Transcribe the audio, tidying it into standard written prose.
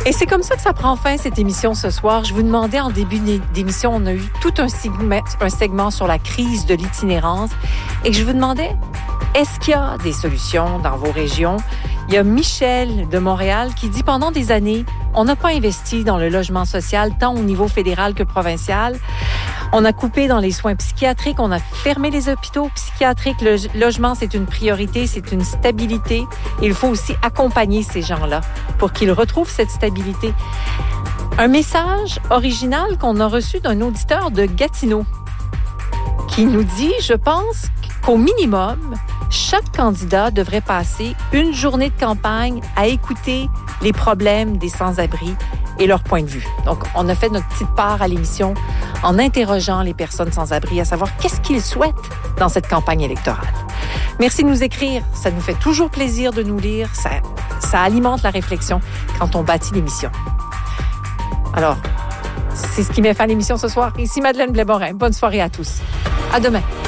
Et c'est comme ça que ça prend fin, cette émission ce soir. Je vous demandais en début d'émission, on a eu tout un segment sur la crise de l'itinérance. Et je vous demandais, est-ce qu'il y a des solutions dans vos régions? Il y a Michel de Montréal qui dit, pendant des années, on n'a pas investi dans le logement social, tant au niveau fédéral que provincial. On a coupé dans les soins psychiatriques, on a fermé les hôpitaux psychiatriques. Le logement, c'est une priorité, c'est une stabilité. Et il faut aussi accompagner ces gens-là pour qu'ils retrouvent cette stabilité. Un message original qu'on a reçu d'un auditeur de Gatineau qui nous dit, je pense qu'au minimum, chaque candidat devrait passer une journée de campagne à écouter les problèmes des sans-abri et leur point de vue. Donc, on a fait notre petite part à l'émission en interrogeant les personnes sans-abri à savoir qu'est-ce qu'ils souhaitent dans cette campagne électorale. Merci de nous écrire. Ça nous fait toujours plaisir de nous lire. Ça alimente la réflexion quand on bâtit l'émission. Alors, c'est ce qui met fin à l'émission ce soir. Ici Madeleine Blais-Morin. Bonne soirée à tous. À demain.